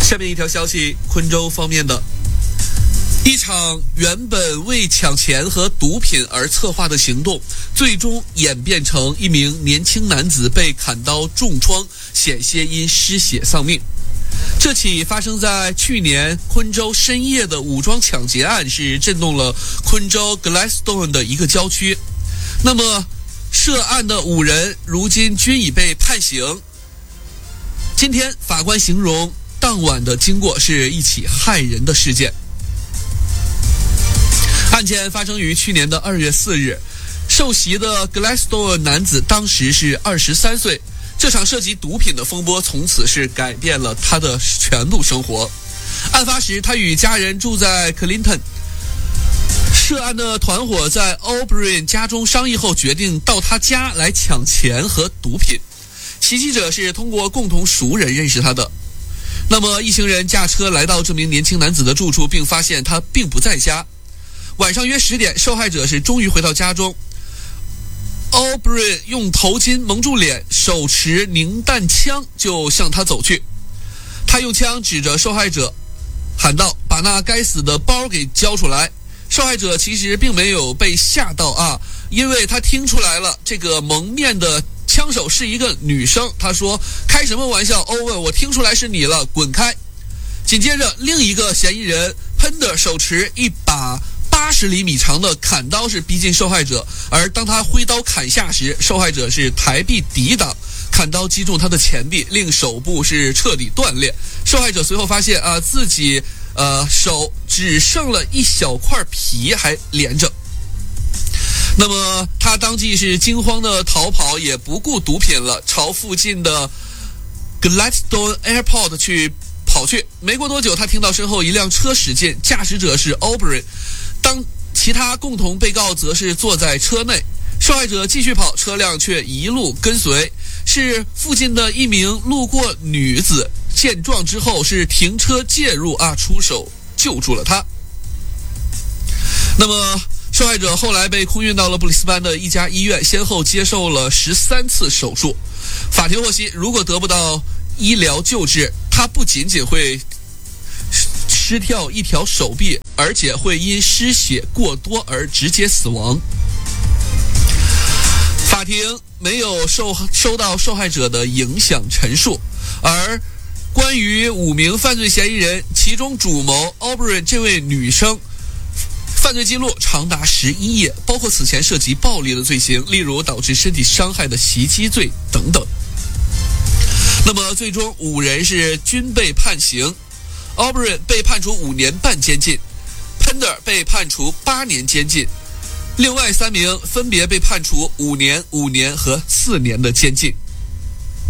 下面一条消息，昆州方面的一场原本为抢钱和毒品而策划的行动，最终演变成一名年轻男子被砍刀重创，险些因失血丧命。这起发生在去年昆州深夜的武装抢劫案是震动了昆州 Gladstone 的一个郊区。那么涉案的5人如今均已被判刑。今天法官形容当晚的经过是一起骇人的事件。案件发生于去年的2月4日，受袭的 Gladstone 男子当时是23岁。这场涉及毒品的风波从此是改变了他的全部生活。案发时，他与家人住在 Clinton。涉案的团伙在 O'Brien 家中商议后，决定到他家来抢钱和毒品。袭击者是通过共同熟人认识他的。那么一行人驾车来到这名年轻男子的住处，并发现他并不在家。晚上约10点，受害者是终于回到家中。O'Brien 用头巾蒙住脸，手持凝弹枪就向他走去。他用枪指着受害者喊道：“把那该死的包给交出来！”受害者其实并没有被吓到啊，因为他听出来了，这个蒙面的枪手是一个女生。他说：“开什么玩笑，欧文，我听出来是你了，滚开！”紧接着，另一个嫌疑人 Pender 手持一把80厘米长的砍刀是逼近受害者，而当他挥刀砍下时，受害者是抬臂抵挡，砍刀击中他的前臂，令手部是彻底断裂。受害者随后发现自己手只剩了一小块皮还连着。那么他当即是惊慌的逃跑，也不顾毒品了，朝附近的 Gladstone Airport 跑去。没过多久，他听到身后一辆车驶进，驾驶者是 O'Brien。当其他共同被告则是坐在车内，受害者继续跑，车辆却一路跟随。是附近的一名路过女子见状之后是停车介入出手救助了她。那么受害者后来被空运到了布里斯班的一家医院，先后接受了13次手术。法庭获悉，如果得不到医疗救治，他不仅仅会失掉一条手臂，而且会因失血过多而直接死亡。法庭没有收到受害者的影响陈述，而关于5名犯罪嫌疑人，其中主谋 O'Brien 这位女生犯罪记录长达11页，包括此前涉及暴力的罪行，例如导致身体伤害的袭击罪等等。那么最终5人是均被判刑。O'Brien 被判处5年半监禁， Pender 被判处8年监禁，另外3名分别被判处5年、5年和4年的监禁。